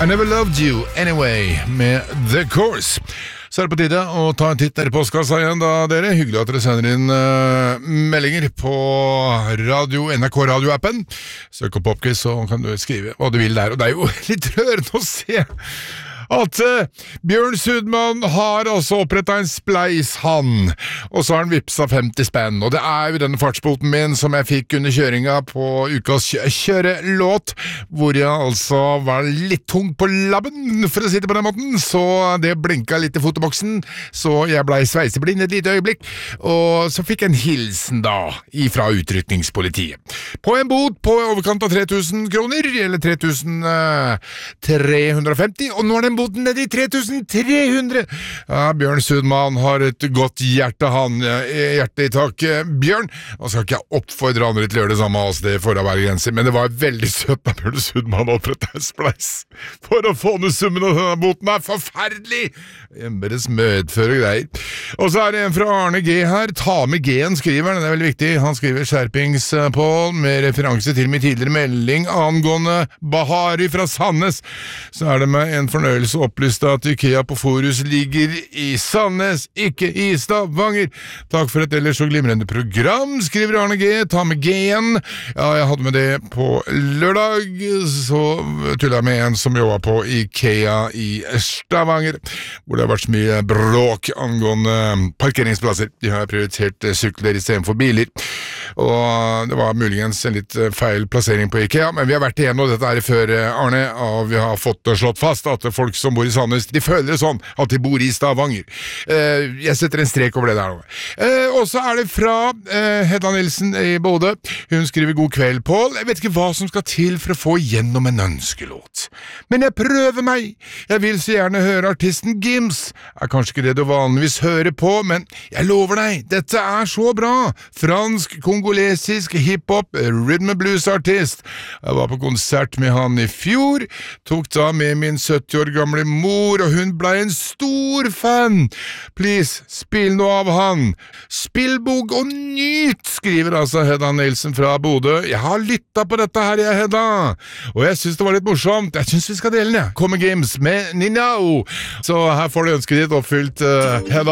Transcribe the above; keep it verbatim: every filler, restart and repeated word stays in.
I Never Loved You Anyway med The Course. Så er det på tide å ta en titt der i postkassa igjen da, dere. Hyggelig at dere sender inn uh, meldinger på radio, N R K radioappen. Søk opp Popquiz, så kan du skrive hva du vil der. Og det er jo litt rørende å se at uh, Bjørn Sudman har altså opprettet en spleis, han, og så har han vipset femti spenn, og det er jo denne fartsboten min som jeg fikk under kjøringa på ukas kjø kjørelåt, hvor jeg altså var litt tung på labben, for å si det på den måten, så det blinket litt i fotoboksen, så jeg ble sveiseblind et lite øyeblikk, og så fikk jeg en hilsen da, ifra utrykningspolitiet. På en bot på overkant av tre tusen kroner, eller tre tusen tre hundre og femti, og nå er det en boten ned i tre tusen tre hundre. Ja, Bjørn Sudman har et godt hjerte, han. Hjerte i tak, Bjørn. Og skal ikke jeg oppfordre andre til å gjøre det samme, altså det får da være grenser, men det var veldig søtt av Bjørn Sudman å opprette en spleis for å få ned summen av denne boten. Er forferdelig! Emberes mødføre greier. Og så er det en fra Arne G her. Ta med G-en, skriver han. Det er veldig viktig. Han skriver skjerpings, Paul, med referanse til min tidligere melding angående Bahari fra Sandnes. Så er det med en fornøyelse opplyst at IKEA på Forus ligger i Sandnes, ikke i Stavanger. Takk for et ellers så glimrende program, skriver Arne G. Ta med G-en. Ja, jeg hadde med det på lørdag, så tullet jeg med en som jobbet på IKEA i Stavanger, hvor det har vært så mye bråk angående parkeringsplasser. De har prioritert sykler i stedet for biler, og det var muligens en litt feil plassering på IKEA, men vi har vært igjennom dette her før, Arne, og vi har fått slått fast at folk som bor i Sandnes, de føler det sånn at de bor i Stavanger. Eh, jeg setter en strek over det der nå. Eh, og så er det fra eh, Hedda Nilsen i Bodø. Hun skriver god kveld, Paul. Jeg vet ikke hva som skal til for å få gjennom en ønskelåt. Men jeg prøver meg. Jeg vil så gjerne høre artisten Gims. Er kanskje ikke det du vanligvis hører på, men jeg lover deg, dette er så bra. Fransk, kongolesisk, hiphop, rhythm and blues artist. Jeg var på konsert med han i fjor, tok da med min sytti år gamle mor, og hun ble en stor fan. Please, spill noe av han. Spillbog og nyt, skriver altså Hedda Nilsen fra Bodø. Jeg har lyttet på dette her, jeg, Hedda, og jeg synes det var litt morsomt. Jeg synes vi skal dele den, jeg. Komme Games med Ninjao. Så her får du ønsket ditt oppfylt, uh, Hedda.